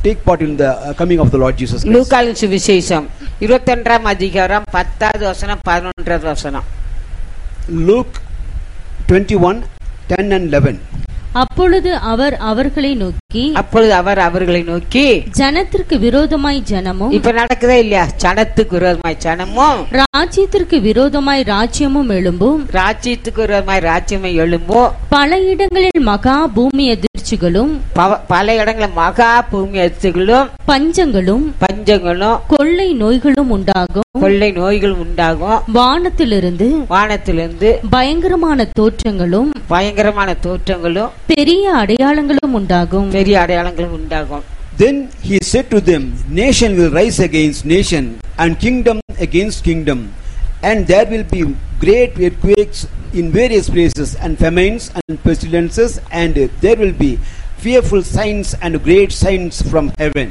take part in the coming of the Lord Jesus Christ. லூக்காவின் சுவிசேஷம் 21ஆம் அதிகாரம் 10வது வசனம் 11வது வசனம். Luke 21:10 and 11. அப்பொழுது அவர் அவர்களை நோக்கி ஜனத்திற்கு விரோதமாய் ஜனமும், இப்ப நடக்குதே இல்லையா, ஜனத்துக்கு விரோதமாய் ஜனமும், ராஜ்யத்திற்கு விரோதமாய் ராஜ்யமும் எழும்பும், ராஜ்யத்துக்கு விரோதமாய் ராஜ்யமும் எழும்பும், பல இடங்களில் மகா பூமி எதிர்ச்சிகளும், பல இடங்களில் மகா பூமி எதிர்ச்சிகளும், பஞ்சங்களும் கொள்ளை நோய்களும் உண்டாகும், வானத்திலிருந்து பயங்கரமான தோற்றங்களும் பெரிய அடையாளங்களும் உண்டாகும். Then he said to them, nation will rise against nation and kingdom against kingdom, and there will be great earthquakes in various places and famines and pestilences, and there will be fearful signs and great signs from heaven.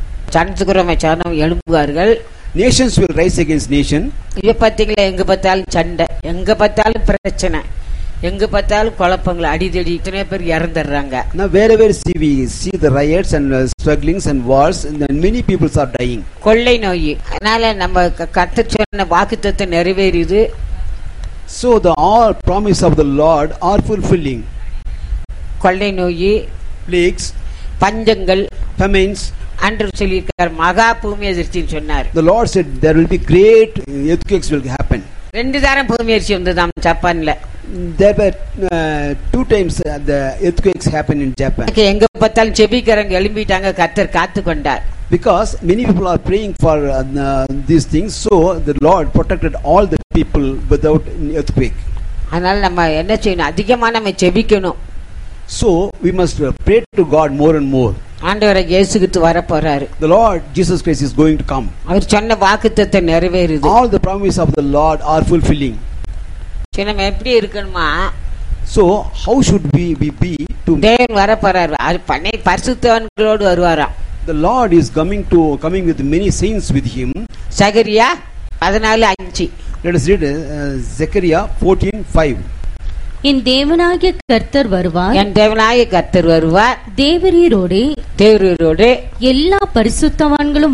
Nations will rise against nation. இவ பாத்தீங்களா, எங்க பார்த்தாலும் சண்டை, எங்க பார்த்தாலும் பிரச்சனை, எங்க பார்த்தாலும் குழப்பங்கள், அடிதடி, இத்தனை பேர் இறந்துடுறாங்க. Now wherever we see the riots and strugglings and wars, and many people are dying. கொள்ளை நோய், அதனால நம்ம கர்த்தர் சொன்ன வாக்குத்தத்தம் நிறைவேறுது. So the all promise of the Lord are fulfilling. கொள்ளை நோய், plagues, பஞ்சங்கள், famines, அன்று சொல்லியிருக்கார், மகா பூமி எதிர்ச்சின்னு சொன்னார். The Lord said there will be great earthquakes will happen. 2 தரம் பூமி எதிர்ச்சி வந்ததாம் ஜப்பான்ல. There were 2 times the earthquakes happened in Japan. எங்க பார்த்தாலும் செபிக்கிறவங்க எழும்பிட்டாங்க, கர்த்தர் காத்து கொண்டார். Because many people are praying for these things, so the Lord protected all the people without earthquake. அதனால நம்ம என்ன செய்யணும், அதிகமா நம்ம செபிக்கணும். So we must pray to God more and more. ஆண்டவர் இயேசு கிறிஸ்து வர போறாரு. The Lord Jesus Christ is going to come. அவர் சொன்ன வாக்குத்தத்தம் நிறைவேறுது. All the promise of the Lord are fulfilling. நம்ம எப்படி இருக்கணுமா? So how should we be to தேவன் வர போறாரு, பரிசுத்தவான்களோடு வருவாராம். The Lord is coming with many saints with him. Zechariah 14:5. Let us read Zechariah 14:5. என் தேவனாகிய கர்த்தர் வருவார், தேவரீரோடே எல்லா பரிசுத்தவான்களும்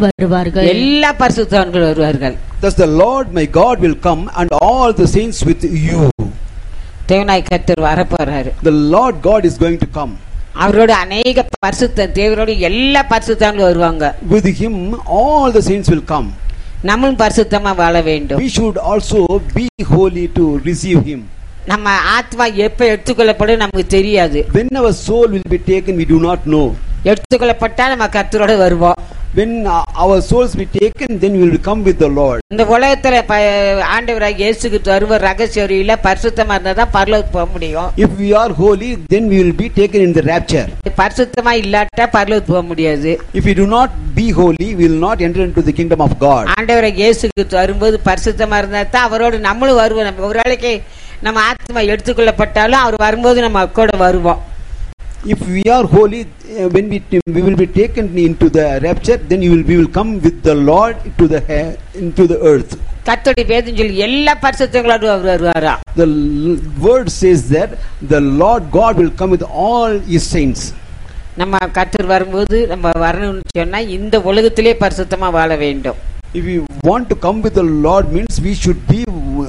வருவார்கள். Thus the Lord my God will come and all the saints with you. தேவனாகிய கர்த்தர் வரப்போறாரு. The Lord God is going to come. அவரோட அநேக பரிசுத்த தேவரோட எல்லா பரிசுத்தவான்களும் வருவாங்க. With him all the saints will come. நம்மளும் பரிசுத்தமா வாழ வேண்டும். We should also be holy to receive him. நம்ம ஆத்மா எப்ப எடுத்துக்கொள்ளப்படும் நமக்கு தெரியாது. When our soul will be taken we do not know. எடுத்துக்கொள்ளப்பட்டா நம்ம கர்த்தரோட வருவோம். When our souls be taken, then we will come with the Lord. இந்த உலகத்துல ஆண்டவராகிய இயேசு கிறிஸ்து வருவ ரகசியரியில பரிசுத்தமா இருந்தா தான் பரலோகத்துக்கு போக முடியும். If we are holy, then we will be taken in the rapture. பரிசுத்தமா இல்லாட்டா பரலோகத்துக்கு போக முடியாது. If we do not be holy, we will not enter into the kingdom of God. ஆண்டவராகிய இயேசு கிறிஸ்து வரும்போது பரிசுத்தமா இருந்தா தான் அவரோட நம்மளும் வருவோம். நம்ம ஒரு நாளைக்கு நம்ம ஆத்மா எடுத்துக்கொள்ளப்பட்டாலும் அவர் வரும்போது நம்ம கூட வருவோம். If we are holy, when we will be taken into the rapture, then we will come with the Lord into the earth. கர்த்தருடைய வேதம் சொல்லி எல்லா பரிசுத்தங்களோடு அவர் வருவாரா. The word says that the Lord God will come with all his saints. நம்ம கர்த்தர் வரும்போது நம்ம வரணும்னு சொன்னா இந்த உலகத்திலே பரிசுத்தமா வாழ வேண்டும். If we want to come with the Lord means we should be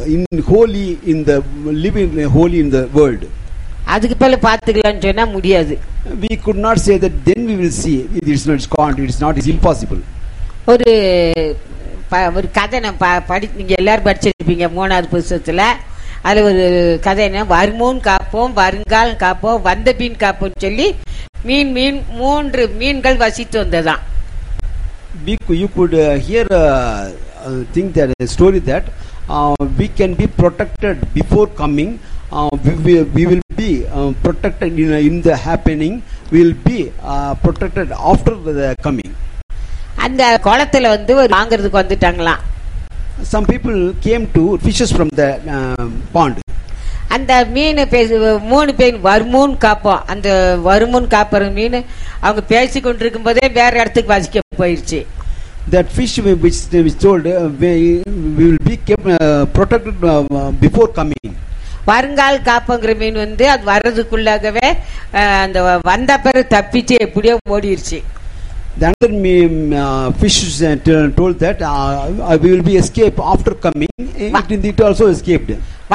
living holy in the world. அதுக்கு மேல பாத்துக்கலாம்னு சொன்னா முடியாது. We could not say that then we will see. It is not impossible. ஒரு கதை நீங்க எல்லாரும் படிச்சிருப்பீங்க 3வது புத்தகத்துல. அதுல ஒரு கதை என்ன, வருமோன் காப்போம், வருங்காலம் காப்போம், வந்த மீன் காப்போம் சொல்லி 3 மீன்கள் வசித்து வந்ததான். You could hear think that a story that we can be protected before coming. We will be protected in the happening. We will be protected after the coming. அந்த குளத்துல வாங்குறதுக்கு வந்துட்டாங்களாம். Some people came to fishes from the pond. அந்த மீன் 3 பேர் வருமோன் காப்போம். அந்த வருமோன் காப்பற மீன் அவங்க பேசி கொண்டிருக்கும் போதே வேற இடத்துக்கு வசிக்க போயிருச்சு. That fish which told we will be kept protected before coming. வருங்கால காப்பங்கிற மீன் அது வர்றதுக்குள்ளாகவே அந்த வந்த பிறகு தப்பிச்சு எப்படியோ ஓடிடுச்சு. The other fish told that we will be escaped after coming. It also escaped.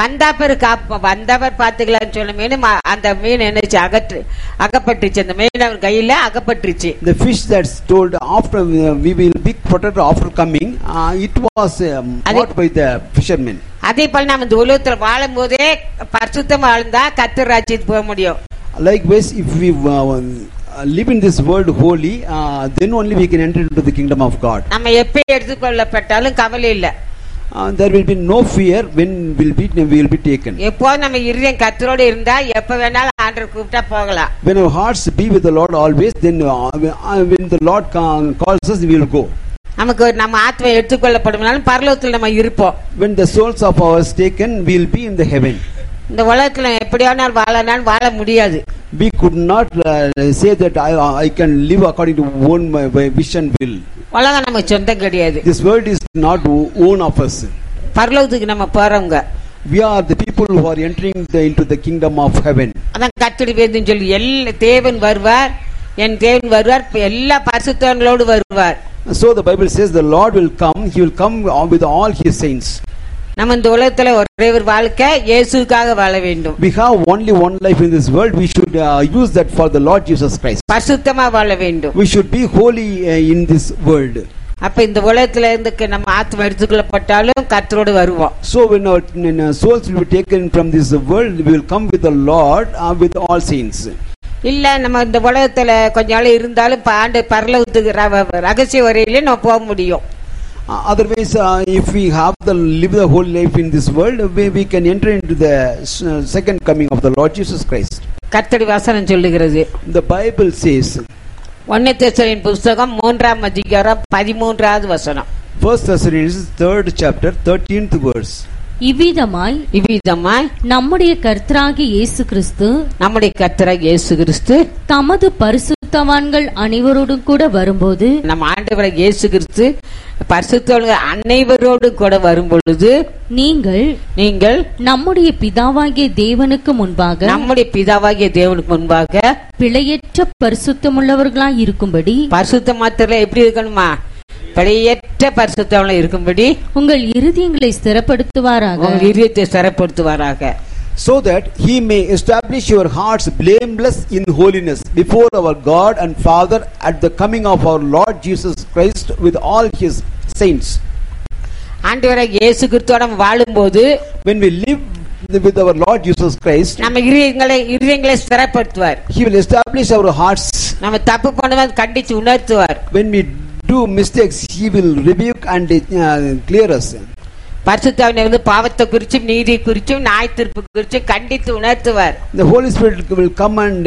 வந்தவர் பாத்துக்கலாம்னு சொன்ன மீன் அந்த மீன் என்னச்சு அகப்பட்டுச்சு. அந்த மீன் அவர் கையில அகப்பட்டுச்சு. The fish that's told after we will be protected after coming, it was caught by the fishermen. அதே போல நம்ம இந்த உலகத்துல வாழும் போதே பரிசுத்தமா வாழ்ந்தா கர்த்தர் ராஜ்யத்துக்கு போக முடியும். Likewise, if we live in this world holy, then only we can enter into the kingdom of God. நம்ம எப்ப எடுத்துக்கொள்ளப்பட்டாலும் கவலை இல்ல. There will be no fear when we will be taken. எப்போ நம்ம இருதயம் கர்த்தரோடு இருந்தா எப்ப வேணாலும் ஆண்டவர் கூப்பிட்டா போகலாம். When our hearts be with the Lord always, then when the Lord calls us, we will go. நமக்கு நம்ம ஆத்மா எடுத்துக்கொள்ளப்படும்னாலும் பரலோகத்தில் நம்ம இருப்போம். When the souls of ours taken, we will be in the heaven. இந்த உலகத்துல எப்படியானாலும் வாழனாலும் வாழ முடியாது. We could not say that I can live according to own my wish and will. உலகம் நமக்கு சொந்தம் கிடையாது. This world is not own of us. பரலோகத்துக்கு நம்ம போறவங்க. We are the people who are entering into the kingdom of heaven. அதான் கர்த்தருடைய வேதம் சொல்லி எல்லா தேவன் வருவார், என் தேவன் வருவார், எல்லா பரிசுத்தவான்களோடு வருவார். So the Bible says the Lord will come, he will come with all his saints. நம்ம இந்த உலகத்துல ஒரே ஒரு வாழ்க்கை இயேசுவுக்காக வாழ வேண்டும். We have only one life in this world. We should use that for the Lord Jesus Christ. பரிசுத்தமா வாழ வேண்டும். We should be holy in this world. அப்ப இந்த உலகத்துல இருந்து நம்ம ஆத்மா எடுத்துக்கொள்ளப்பட்டாலும் கர்த்தரோடு வருவோம். So when our souls will be taken from this world, we will come with the Lord with all saints. இல்ல நம்ம இந்த உலகத்துல கொஞ்ச நாள் இருந்தாலும் ஆண்டு பரலோகத்துக்கு ரகசிய வரையிலே நம்ம போக முடியும். Otherwise, if we have live the whole life in this world, we can enter into the second coming of the Lord Jesus Christ. கர்த்தருடைய வசனம் சொல்லுகிறது. The Bible says, 1 தெசலோனிக்கேயர் புத்தகம் 3ஆம் அதிகாரம் 13வது வசனம். 1 Thessalonians 3rd chapter 13th verse. இவ்விதமாய் நம்முடைய கர்த்தராகிய இயேசு கிறிஸ்து தமது பரிசுத்தவான்கள் அனைவரோடும் கூட வரும்போது, நம்ம ஆண்டவராகிய இயேசு கிறிஸ்து பரிசுத்தவான்கள் அனைவரோடு கூட வரும்பொழுது, நீங்கள் நம்முடைய பிதாவாகிய தேவனுக்கு முன்பாக பிழையற்ற பரிசுத்தமுள்ளவர்களாய் இருக்கும்படி, பரிசுத்த மாத்திர எப்படி இருக்கணுமா, பிழையற்ற பரிசுத்தவான்கள் இருக்கும்படி உங்கள் இருதயங்களை ஸ்திரப்படுத்துவாராக, so that he may establish your hearts blameless in holiness before our God and Father at the coming of our Lord Jesus Christ with all his saints. ஆண்டவராகிய இயேசு கிறிஸ்துவோட வாழும்போது, when we live with our Lord Jesus Christ, நம்ம இருதயங்களை ஸ்திரப்படுத்துவார். He will establish our hearts. நம்ம தப்பு பண்ணும்போது கண்டிச்சு உணர்த்துவார். When we do mistakes, he will rebuke and clear us. பரிசுத்தவான்கள் பாவத்தை குறிச்சும் நீதி குறிச்சும் நியாயத்தீர்ப்பு குறிச்சும் கண்டித்து உணர்த்துவார். The Holy Spirit will come and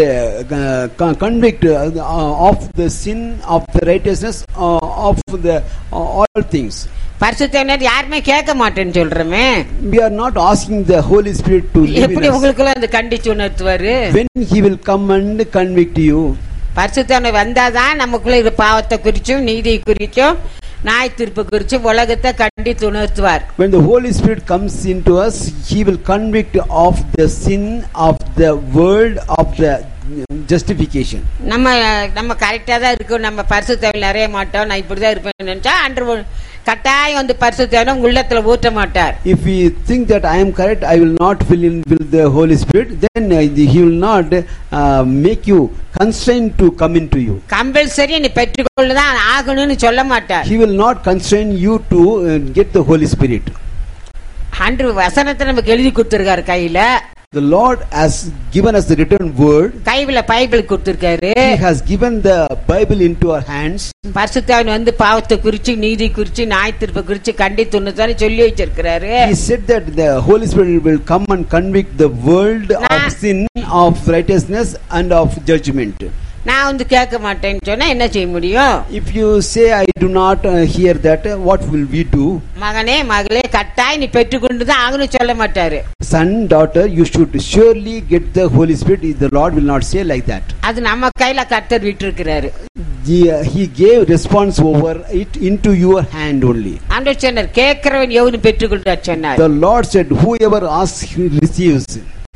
convict of the sin, of the righteousness, of the all things. பரிசுத்தவான்கள் யாருமே கேட்க மாட்டேன்னு சொல்றமே. We are not asking the Holy Spirit to live in us. எப்படி உங்களுக்குள்ள அந்த கண்டிச்சு உணர்த்துவாரு? When he will come and convict you. பரிசுத்தவான்கள் வந்தாதான் நமக்குள்ள இது பாவத்தை குறிச்சும் நீதி குறிச்சும் நியாயத்தீர்ப்பு குறிச்சு உலகத்தை கண்டித்து உணர்த்துவார். When the Holy Spirit comes into us, he will convict of the sin, of the world, of the justification. நம்ம கரெக்டா தான் இருக்கும், நம்ம பரிசுத்தவான்கள் நிறைய மாட்டோம், நான் இப்படிதான் இருப்பேன்னு நினைச்சா அன்று கட்டாயம் வந்து பரிசுத்தவான்கள் உங்க உள்ளத்துல ஊற்ற மாட்டார். If we think that I am correct, I will not fill in with the Holy Spirit, then he will not make you constrained to come into you. Compulsory நீ பெற்றுக்கொள்ளதான் ஆகணும்னு சொல்ல மாட்டார். He will not constrain you to get the Holy Spirit. அன்று வசனத்தை நமக்கு எழுதி கொடுத்திருக்காரு கையில. The Lord has given us the written word. கையில பைபிள் கொடுத்திருக்காரு. He has given the Bible into our hands. பரிசுத்தவான் வந்து பாவத்தை குறிச்சு நீதி குறிச்சு நியாயத்தீர்ப்பு குறிச்சு கண்டித்து உணர்த்தான்னு சொல்லி வச்சிருக்காரு. He said that the Holy Spirit will come and convict the world of sin, of righteousness and of judgment. நான் வந்து கேட்க மாட்டேன்னு சொன்னா என்ன செய்ய முடியும்? If you say I do not hear that, what will we do? மகனே மகளே கட்டாய் நீ பெற்றுக்கொண்டுதான் ஆகணும் சொல்ல மாட்டாரு. Son, daughter, you should surely get the Holy Spirit. The Lord will not say like that. அது நம்ம கையில கர்த்தர் விட்டிருக்கிறாரு. He gave response over it into your hand only. ஆண்டவர் சொன்னார் கேட்கிறவன் எவனும் பெற்றுக்கொள்றார் சொன்னார். The Lord said whoever asks he receives. ஆனா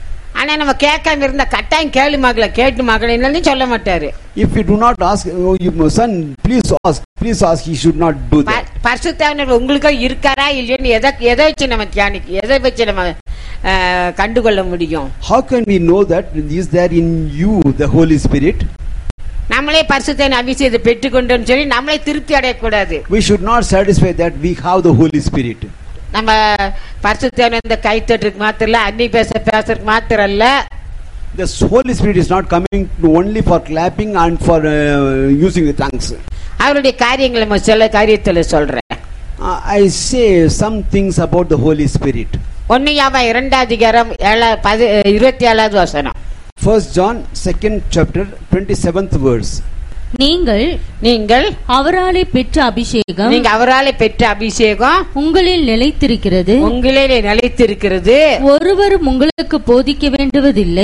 ஆனா நம்ம கேட்காம இருந்தா கட்டாயம் கேளு மகள, கேட்டு மகளன்னு சொல்ல மாட்டாரு. If you do not ask, oh, you son, please ask, he should not do that. பரிசுத்த ஆவியானவர் உங்களுக்கு இருக்காரா இல்லைன்னு எதை வச்சு நம்ம தியானிக்க, எதை வச்சு நம்ம கண்டுகொள்ள முடியும்? How can we know that is there in you the Holy Spirit? நம்மளே பரிசுத்த அபிஷேகத்தை பெற்றுக்கொண்டோம்னு சொல்லி நம்மளே திருப்தி அடையக்கூடாது. We should not satisfy that we have the Holy Spirit. நம்ம பரிசுத்த இந்த கைத்தட்டுக்கு மாத்திரம் இல்ல, அன்னி பேசுறதுக்கு மாத்திரம் இல்ல. The Holy Spirit is not coming only for clapping and for using the tongues. அவருடைய காரியங்களை நம்ம சில காரியத்துல சொல்றேன். I say some things about the Holy Spirit. 1 யோவான் 2:27 வசனம். 1 John 2nd chapter 27th verse. நீங்கள் அவராலே பெற்ற அபிஷேகம், நீங்க அவராலே பெற்ற அபிஷேகம் உங்களில் நிலைத்திருக்கிறது. ஒருவரும் உங்களுக்கு போதிக்க வேண்டுவதில்லை.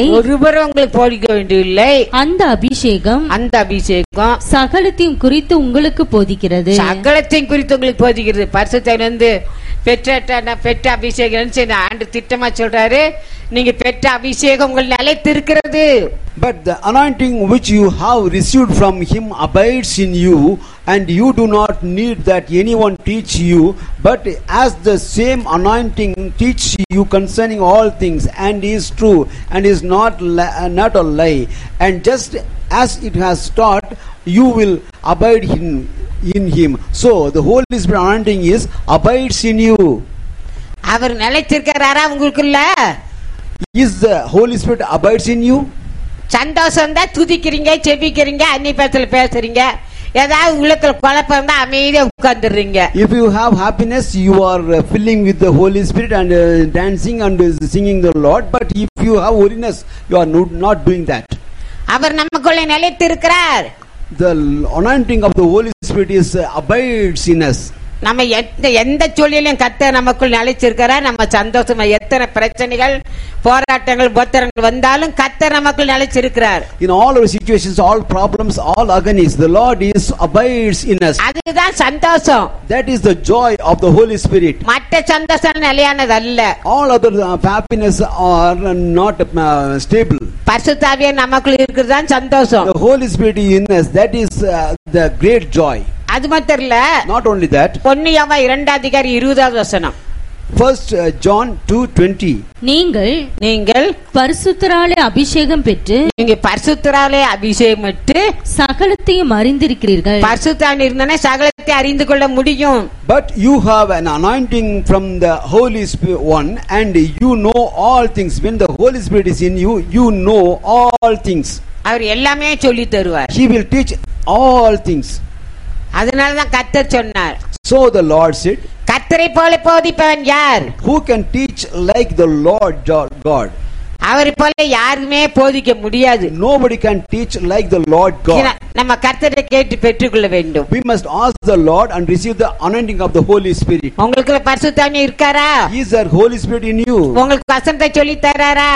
அந்த அபிஷேகம் சகலத்தையும் குறித்து உங்களுக்கு போதிக்கிறது. பரிசுத்த பெற்ற அபிஷேகம் ஆண்டு திட்டமா சொல்றாரு, நீங்க பெற்ற அபிஷேகம் உங்கள் நிலைத்திருக்கிறது. But the anointing which you have received from him abides in you, and you do not need that anyone teach you, but as the same anointing teach you concerning all things, and is true and is not a lie, and just as it has taught, you will abide in him. So the Holy Spirit anointing is abides in you. அவர் நிலைத்திருக்கிறாரா உங்களுக்குள்ள? Is the Holy Spirit abides in you? சந்தோஷம் தான் துதிக்கிறீங்க, செபிக்கிறீங்க, அன்னி பேசல பேசுறீங்க, ஏதாவது உள்ளத்துல குழப்பம் தான் அமைதியா உட்கார்ந்துறீங்க. If you have happiness, you are filling with the Holy Spirit and dancing and singing the Lord. But if you have weariness, you are not doing that. அவர் நமக்குள்ள நிலைத்திருக்கிறார். The anointing of the Holy Spirit is abides in us. நம்ம எந்த சூழ்நிலையும் கர்த்தர் நமக்குள் நிலைச்சிருக்கிறார். நம்ம சந்தோஷமா எத்தனை பிரச்சனைகள், போராட்டங்கள், உபத்திரங்கள் வந்தாலும் கர்த்தர் நமக்குள் நிலைச்சிருக்கிறார். In all our situations, all problems, all agonies, the Lord is abides in us. அதுதான் சந்தோஷம். That is the joy of the Holy Spirit. மற்ற சந்தோஷம் நிலையானது அல்ல. All other happiness are not stable. பரிசுத்த ஆவியானவர் நமக்குள் இருக்கிறதுதான் சந்தோஷம். The Holy Spirit in us, that is the great joy. அது மட்டும் இல்ல, not only that, 1 யோவான் 2:20 வசனம். 1 John 2:20. நீங்கள் பரிசுத்தராலே அபிஷேகம் பெற்று, நீங்க பரிசுத்தராலே அபிஷேகம் பெற்று சகலத்தையும் அறிந்திருக்கிறீர்கள். பரிசுத்தன் இருந்தானே சகலத்தை அறிந்து கொள்ள முடியும். But you have an anointing from the Holy Spirit one, and you know all things. When the Holy Spirit is in you, you know all things. அவர் எல்லாமே சொல்லி தருவார். He will teach all things. அதனாலதான் கர்த்தர் சொன்னார். So the Lord said, கர்த்தரை போல போதிப்பவன் யார்? Who can teach like the Lord God? அவரை போல யாருமே போதிக்க முடியாது. Nobody can teach like the Lord God. நம்ம கர்த்தரை கேட்டு பெற்றுக்கொள்ள வேண்டும். We must ask the Lord and receive the anointing of the Holy Spirit. உங்களுக்கு பரிசுத்த ஆவி இருக்காரா? Is there Holy Spirit in you? உங்களுக்கு வசனத்தை சொல்லி தராரா?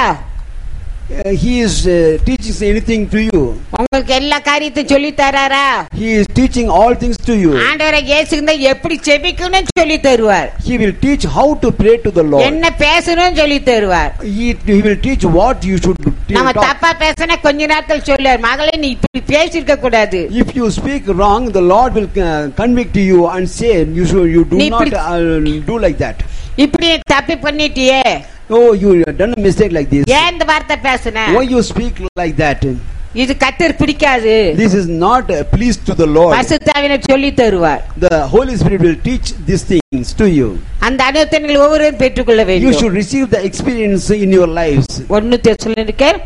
He is teaching anything to you. உங்களுக்கு எல்லா காரியத்தையும் சொல்லி தராரா? He is teaching all things to you. ஆண்டவரே இயேசுவே எப்படி ஜெபிக்கணும்னு சொல்லி தருவார். He will teach how to pray to the Lord. என்ன பேசணும்னு சொல்லி தருவார். He will teach what you should do. நம்ம தப்பா பேசினா கொஞ்ச நேரத்துல சொல்லுவார், மகளே நீ இப்படி பேசிருக்க கூடாது. If you speak wrong, the Lord will convict you and say you do not do like that. இப்படி தப்பு பண்ணிட்டியே. Oh, you have done a mistake like this. ஏன் இந்த வார்த்தை பேசுன? Why you speak like that? இது கர்த்தர் பிடிக்காது. This is not pleased to the Lord. பரிசுத்த ஆவியானவர் சொல்லி தருவார். The Holy Spirit will teach these things to you. அந்த அனுபவத்தை ஒவ்வொருவரும் பெற்றுக்கொள்ள வேண்டும். You should receive the experience in your lives. 1 தெசலோனிக்கர்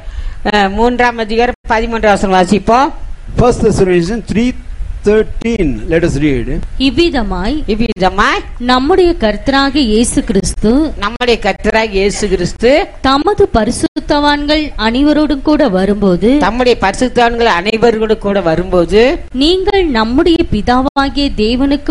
3:13 வாசிப்போம். 1 Thessalonians 3:13. Let us read. இவ்விதமாய் நம்முடைய கர்த்தராகிய இயேசு கிறிஸ்து தமது பரிசுத்தவான்கள் அனைவரோடும் கூட வரும்போது நீங்கள் நம்முடைய பிதாவாகிய தேவனுக்கு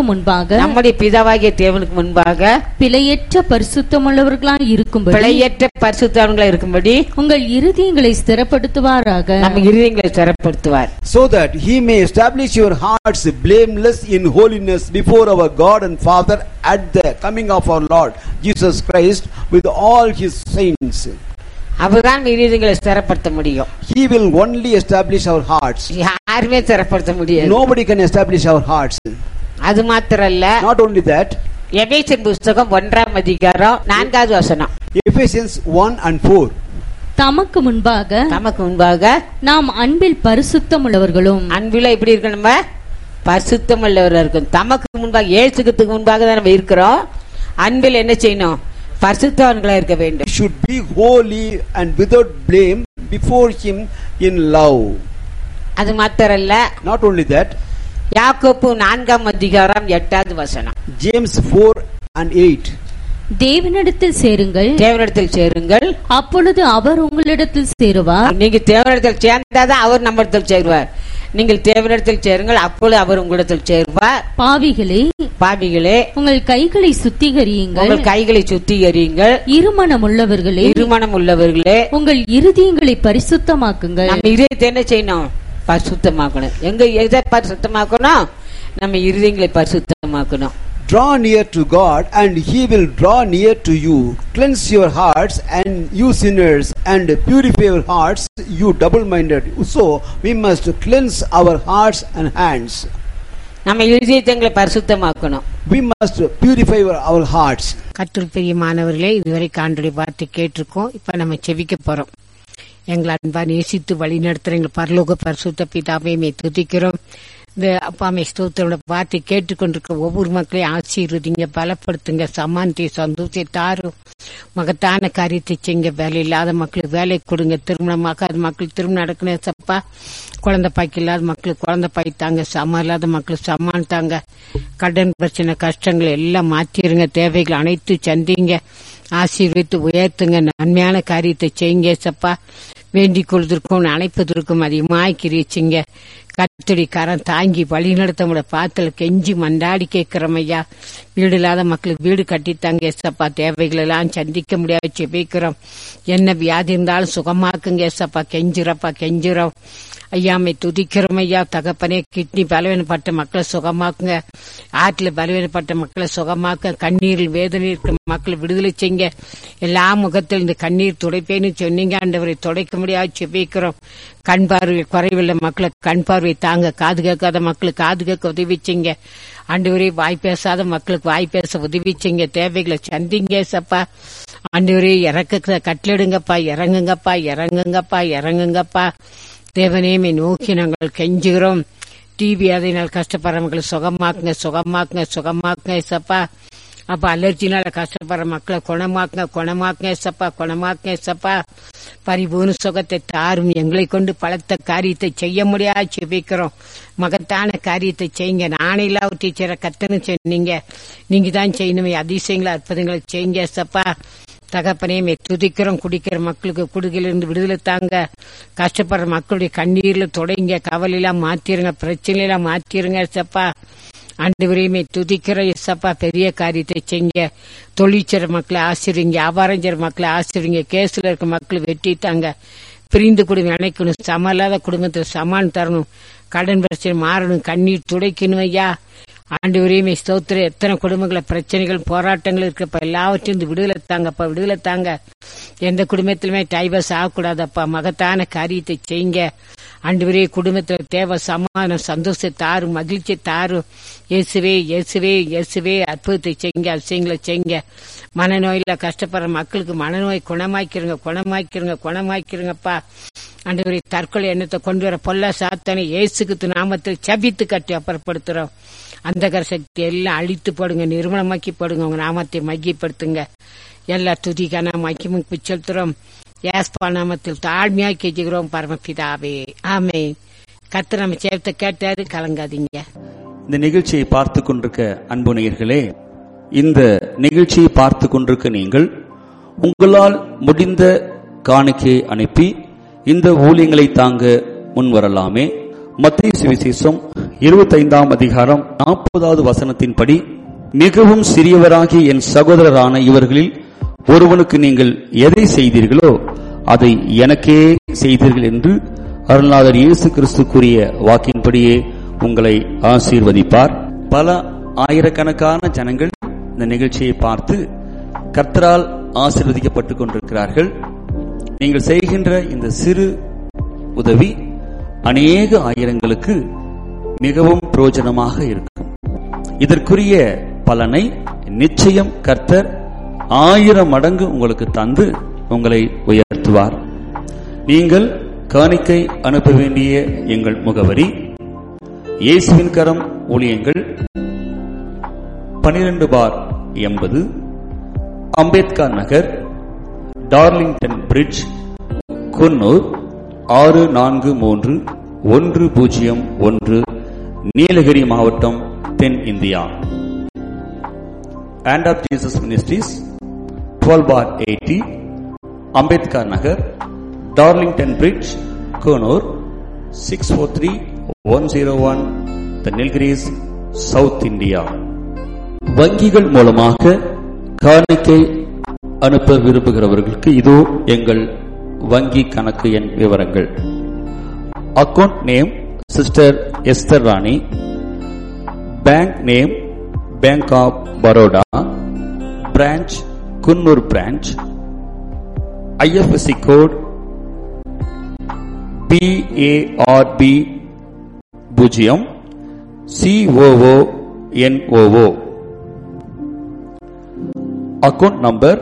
முன்பாக பிழையற்ற பரிசுத்தமுள்ளவர்களாய் இருக்கும்படி உங்கள் இருதயங்களை ஸ்திரப்படுத்துவாராக. So that he may establish your hearts blameless in holiness before our God and Father at the coming of our Lord Jesus Christ with all his saints. அவர்தான் இருதயங்களை ஸ்திரப்படுத்த முடியும். He will only establish our hearts. யாருமே ஸ்திரப்படுத்த முடியாது. Nobody can establish our hearts. அது மாத்திரல்ல, not only that, எபேசியர் புஸ்தகம் 1ஆம் அதிகாரம் 4வது வசனம், Ephesians 1 and 4, தமக்கு முன்பாக நாம் அன்பில் பரிசுத்தம் உள்ளவர்களும். அன்பில எப்படி இருக்கு? நம்ம பரிசுத்தம் உள்ளவர்களா இருக்கும். தமக்கு முன்பாக, இயேசுக்கு முன்பாக தான் நம்ம இருக்கிறோம். அன்பில் என்ன செய்யணும்? பரிசுத்தவான்களா இருக்க வேண்டும். should be holy and without blame before him in love. அது மாத்திரல்ல, not only that, யாக்கோபு 4ஆம் அதிகாரம் 8வது வசனம், James 4 and 8, தேவனிடத்தில் சேருங்கள், அப்பொழுது அவர் உங்களிடத்தில் சேருவார். நீங்க தேவனிடத்தில் சேர்ந்தாதான் அவர் நம்ம இடத்தில் சேருவார். நீங்கள் தேவனிடத்தில் சேருங்கள், அப்பொழுது அவர் உங்களிடத்தில் சேருவார். பாவிகளே உங்கள் கைகளை சுத்திகரியுங்கள், இருமனம் உள்ளவர்களே உங்கள் இருதயங்களை பரிசுத்தமாக்குங்கள். நம்ம இருதயத்தை என்ன செய்யணும்? பரிசுத்தமாக்கணும். எங்க எதை பரிசுத்தமாக்கணும்? நம்ம இருதயங்களை பரிசுத்தமாக்கணும். Draw near to God and he will draw near to you. Cleanse your hearts and you sinners, and purify your hearts you double-minded. So we must cleanse our hearts and hands. நம்ம இருதயங்களை பரிசுத்தமாக்கணும். We must purify our hearts. கர்த்தர் பிரியமானவர்களே, இதுவரை ஆண்டவருடைய வார்த்தை கேட்டிருக்கோம். இப்ப நம்ம செவிக்க போறோம். எங்களை அன்பா நேசித்து வழி நடத்துற எங்கள் பரலோக பரிசுத்த பிதாவே துதிக்கிறோம். இந்த அப்பாமை ஸ்தோத்திரோட வார்த்தை கேட்டுக்கொண்டிருக்க ஒவ்வொரு மக்களையும் ஆசீர்வதிங்க, பலப்படுத்துங்க, சமானத்தை சந்தோஷத்தை தாரும். மகத்தான காரியத்தை செய்யுங்க. வேலை இல்லாத மக்களுக்கு வேலை கொடுங்க, திருமணமாக்காத மக்களுக்கு திருமணம் நடக்கணும் சப்பா. குழந்தை பாய்க்கு இல்லாத மக்களுக்கு குழந்தை பாய்த்தாங்க, சமம் இல்லாத மக்களுக்கு சமான் தாங்க. கடன் பிரச்சனை கஷ்டங்களை எல்லாம் மாற்றிருங்க, தேவைகள் அனைத்து சந்திங்க, ஆசீர்வித்து உயர்த்துங்க, நன்மையான காரியத்தை செய்யுங்க சப்பா. வேண்டிக் கொள்வதற்கும் அணைப்பதற்கும் அதிகமாய் கிரிச்சிங்க. கர்த்தருடைய கரம் தாங்கி வழி நடத்த பாத்தல கெஞ்சி மண்டாடி கேட்கிறோம் ஐயா. வீடு இல்லாத மக்களுக்கு வீடு கட்டித்தாங்க ஏசப்பா. தேவைகள் எல்லாம் சந்திக்க முடியாது செபிக்கிறோம். என்ன வியாதி இருந்தாலும் சுகமாக்குங்க ஏசப்பா. கெஞ்சிறோம் ஐயாமை துதிக்கிறோம் ஐயா. தகப்பனே, கிட்னி பலவீனப்பட்ட மக்களை சுகமாக்குங்க, ஆற்றில பலவீனப்பட்ட மக்களை சுகமாக்க, கண்ணீரில் வேதனை இருக்கிற மக்களை விடுதலை செய்யுங்க. எல்லா முகத்தில் இந்த கண்ணீர் துடைப்பேன்னு சொன்னீங்க ஆண்டவரை, துடைக்க முடியாது செபிக்கிறோம். கண் பார்வை குறைவுள்ள மக்களை கண் பார்வை தாங்க, காது கேட்காத மக்களுக்கு காது கேட்க உதவி செய்யுங்க ஆண்டவரே. வாய் பேசாத மக்களுக்கு வாய் பேச உதவி செய்யுங்க, தேவைகளை சந்திங்க சப்பா. ஆண்டவரே, இறக்க கட்டளிடுங்கப்பா, இறங்குங்கப்பா. தேவனேமை நோக்கி நாங்கள் கெஞ்சுகிறோம். டிவி அதனால் கஷ்டப்படுறவங்களை சுகமாக்குங்க சப்பா. அப்ப அலர்ஜினால கஷ்டப்படுற மக்களை குணமாக்குங்க சப்பா. பரிபூர்ண சுகத்தை தாரும். எங்களை கொண்டு பலத்த காரியத்தை செய்ய முடியாது செபிக்கிறோம். மகத்தான காரியத்தை செய்யுங்க. நானே இல்லாத டீச்சரை கத்தன்னு சொன்னீங்க, நீங்க தான் செய்யணுமே. அதிசயங்களை அற்புதங்களை செய்யுங்க சப்பா. தகப்பனே துதிக்கிறோம். குடிக்கிற மக்களுக்கு குடுகையிலிருந்து விடுதலை தாங்க. கஷ்டப்படுற மக்களுடைய கண்ணீர்ல தொடைங்க, கவலையெல்லாம் மாத்திருங்க, பிரச்சனையெல்லாம் மாத்திருங்க சப்பா. ஆண்டவரையுமே துதிக்கிற சப்பா. பெரிய காரியத்தை செய்யுங்க. தொழிற்சர மக்களை ஆசிரியங்க, வியாபாரம் செய்ற மக்களை ஆசிரியங்க, கேஸ்ல இருக்க மக்களை வெட்டித்தாங்க. பிரிந்து குடும்பம் இணைக்கணும், சமல்லாத குடும்பத்தில் சமான் தரணும், கடன் பிரச்சனை மாறணும், கண்ணீர் துடைக்கணும் ஐயா. ஆண்டவரையுமே ஸ்தோத்திர. எத்தனை குடும்பங்கள பிரச்சனைகள் போராட்டங்கள் இருக்கப்ப எல்லாவற்றையும் விடுதலை தாங்க. எந்த குடும்பத்திலுமே டைவர்ஸ் ஆகக்கூடாதப்பா. மகத்தான காரியத்தை செய்யுங்க ஆண்டவரே. குடும்பத்துல தேவை சமாதானம், சந்தோஷத்தை தாரும், மகிழ்ச்சி தாரும். இயேசுவே அற்புதத்தை செய்யுங்க, அதிசயங்களை செய்யுங்க. மனநோயில கஷ்டப்படுற மக்களுக்கு மனநோய் குணமாக்கிறங்கப்பா. ஆண்டவரே, தற்கொலை எண்ணத்தை கொண்டு வர பொல்ல சாத்தானை இயேசுக்கு நாமத்தில் சபித்து கட்டி அப்புறப்படுத்துறோம். அந்தகர சக்தி எல்லாம் அழித்து போடுங்க, நிர்மலமாக்கி போடுங்க. உங்க நாமத்தை மையப்படுத்துங்க. எல்லா துதிக்கான மகிமைக்கு செலுத்துறோம். யாஸ்பா நாமத்தில் தாழ்மையாக கெஞ்சுகிறோம் பரமபிதாவே, ஆமென். கர்த்தர் நம்ம சேவத்தை கேட்டாரு, கலங்காதீங்க. இந்த நிகழ்ச்சியை பார்த்து கொண்டிருக்க அன்பு நேயர்களே, இந்த நிகழ்ச்சியை பார்த்து கொண்டிருக்க நீங்கள் உங்களால் முடிந்த காணிக்கையை அனுப்பி இந்த ஊழியங்களை தாங்க முன்வரலாமே. மத்தேயு சுவிசேஷம் 25ஆம் அதிகாரம் 40வது வசனத்தின்படி, மிகவும் சிறியவராகிய என் சகோதரரான இவர்களில் ஒருவனுக்கு நீங்கள் எதை செய்தீர்களோ அதை எனக்கே செய்தீர்கள் என்று அருள்நாதர் இயேசு கிறிஸ்து கூறிய வாக்கின்படியே உங்களை ஆசீர்வதிப்பார். பல ஆயிரக்கணக்கான ஜனங்கள் இந்த நிகழ்ச்சியை பார்த்து கர்த்தரால் ஆசீர்வதிக்கப்பட்டுக் கொண்டிருக்கிறார்கள். நீங்கள் செய்கின்ற இந்த சிறு உதவி அநேக ஆயிரங்களுக்கு மிகவும் பிரயோஜனமாக இருக்கும். இதற்குரிய பலனை நிச்சயம் கர்த்தர் 1000 மடங்கு உங்களுக்கு தந்து உங்களை உயர்த்துவார். நீங்கள் காணிக்கை அனுப்ப வேண்டிய எங்கள் முகவரி: இயேசுவின் கரம் ஊழியங்கள், 12/80 அம்பேத்கர் நகர், டார்லிங்டன் பிரிட்ஜ், குன்னூர் 643101, நீலகிரி மாவட்டம், தென் India. Hand of Jesus Ministries, 12/80 Ambedkar Nagar, Darlington bridge, Coonoor 643101, Nilgiris, south India. வங்கிகள் மூலமாக காணிக்கை அனுப்ப விரும்புகிறவர்களுக்கு இதோ எங்கள் வங்கி கணக்கு எண் விவரங்கள். Account name sister Esther Rani, bank name bank of Baroda, branch Coonoor branch, IFSC code BARB 0 COONOO. Account number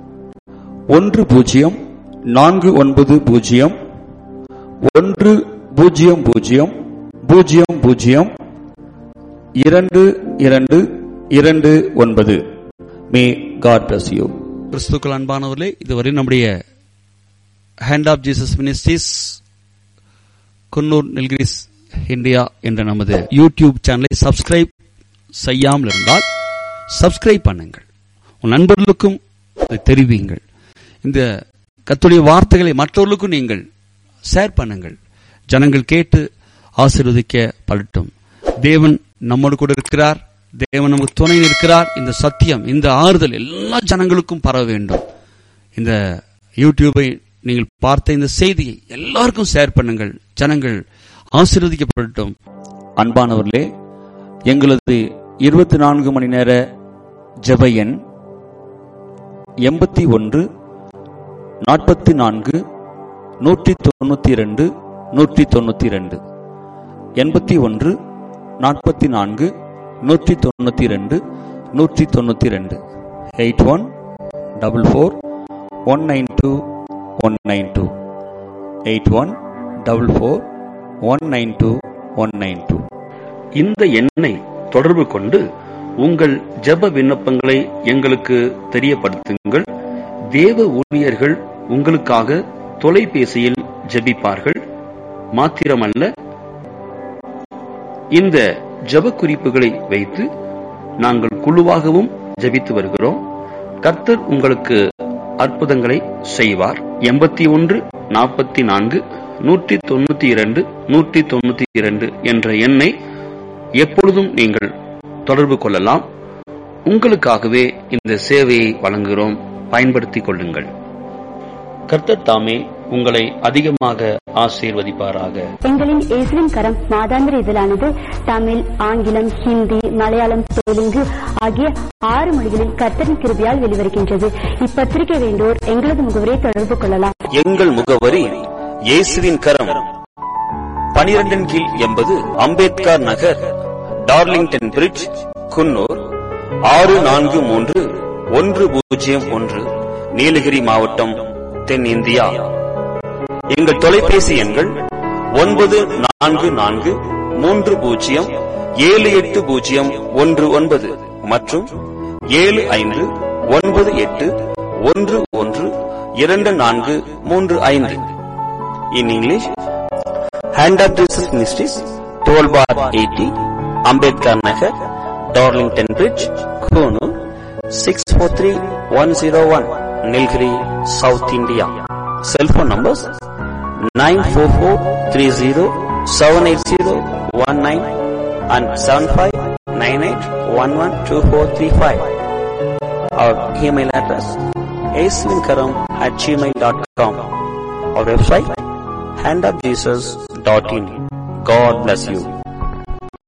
1090002229. May God bless you. கிறிஸ்துக்கள் அன்பானவர்களே, இதுவரை நம்முடைய hand of Jesus ministries Coonoor Nilgiris India என்ற நமது யூடியூப் சேனலை சப்ஸ்கிரைப் செய்யாமல் இருந்தால் சப்ஸ்கிரைப் பண்ணுங்கள். உன் நண்பர்களுக்கும் அதை தெரிவிங்கள். இந்த கர்த்தருடைய வார்த்தைகளை மற்றவர்களுக்கும் நீங்கள் ஷேர் பண்ணுங்கள். ஜனங்கள் கேட்டு ஆசீர்வதிக்கப்படட்டும். தேவன் நம்மோடு கூட இருக்கிறார். தேவன் நமக்கு துணை இருக்கிறார். இந்த சத்தியம், இந்த ஆறுதல் எல்லா ஜனங்களுக்கும் பரவ வேண்டும். இந்த யூடியூபை நீங்கள் பார்த்த இந்த செய்தியை எல்லாருக்கும் ஷேர் பண்ணுங்கள். ஜனங்கள் ஆசீர்வதிக்கப்படட்டும். அன்பானவர்களே, எங்களது 24 மணி நேர ஜெப எண் 81 44 192 192, 81 44 192 192, 8144192192, 8144192192. இந்த எண்ணை தொடர்பு கொண்டு உங்கள் ஜெப விண்ணப்பங்களை எங்களுக்கு தெரியப்படுத்துங்கள். தேவ ஊழியர்கள் உங்களுக்காக தொலைபேசியில் ஜெபிப்பார்கள். மாத்திரமல்ல, இந்த ஜெப குறிப்புகளை வைத்து நாங்கள் குழுவாகவும் ஜெபித்து வருகிறோம். கர்த்தர் உங்களுக்கு அற்புதங்களை செய்வார். 81 44 192 192 என்ற எண்ணை எப்பொழுதும் நீங்கள் தொடர்பு கொள்ளலாம். உங்களுக்காகவே இந்த சேவையை வழங்குகிறோம். பயன்படுத்திக் கொள்ளுங்கள். கர்த்தர் தாமே உங்களை அதிகமாக ஆசீர்வதிப்பாராக. எங்களின் இயேசுவின் கரம் மாதாந்திர இதழானது தமிழ், ஆங்கிலம், ஹிந்தி, மலையாளம், தெலுங்கு ஆகிய 6 மொழிகளில் கர்த்தரின் கிருபையால் வெளிவருகின்றது. இப்பத்திரிகை வேண்டோர் எங்களது முகவரியை தொடர்பு கொள்ளலாம். எங்கள் முகவரி: இயேசுவின் கரம், 12/80 அம்பேத்கர் நகர், டார்லிங்டன் பிரிட்ஜ், குன்னூர் 643101, நீலகிரி மாவட்டம், தென் இந்தியா. எங்கள் தொலைபேசி எண்கள் 9430780119 மற்றும் 7598112435. In English, Hand of Jesus Ministries, 12/80 Ambedkar Nagar, Darlington Bridge, Konoor 643101, Nilgiri, South India. Cell phone numbers 944307801 and 7598112435. Our email address aislinkaram@gmail.com. Our website handofjesus.in. God bless you.